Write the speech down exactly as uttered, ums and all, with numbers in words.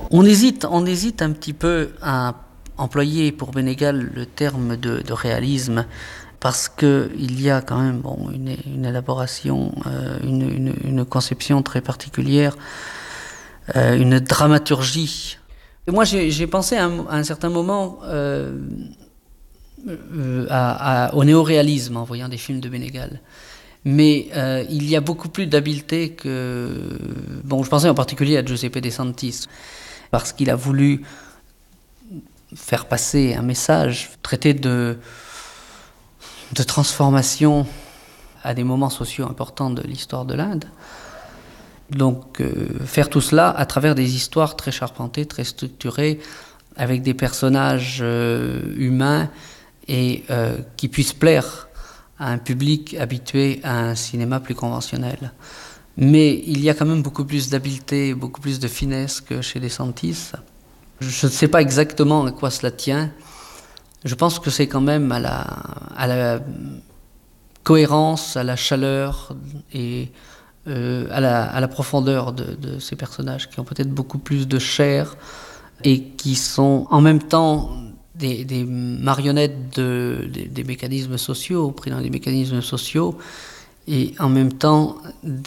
On hésite, on hésite un petit peu à employer pour Bénégal le terme de, de réalisme parce qu'il y a quand même bon, une, une élaboration, euh, une, une, une conception très particulière, euh, une dramaturgie. Et moi j'ai, j'ai pensé à un, à un certain moment euh, euh, à, à, au néoréalisme en voyant des films de Bénégal. Mais euh, il y a beaucoup plus d'habileté que... Bon, je pensais en particulier à Giuseppe De Santis, parce qu'il a voulu faire passer un message, traiter de, de transformation à des moments sociaux importants de l'histoire de l'Inde. Donc euh, faire tout cela à travers des histoires très charpentées, très structurées, avec des personnages euh, humains et euh, qui puissent plaire à un public habitué à un cinéma plus conventionnel. Mais il y a quand même beaucoup plus d'habileté, beaucoup plus de finesse que chez De Santis. Je ne sais pas exactement à quoi cela tient. Je pense que c'est quand même à la, à la cohérence, à la chaleur et euh, à, la, à la profondeur de, de ces personnages qui ont peut-être beaucoup plus de chair et qui sont en même temps des, des marionnettes de, des, des mécanismes sociaux, pris dans des mécanismes sociaux, et en même temps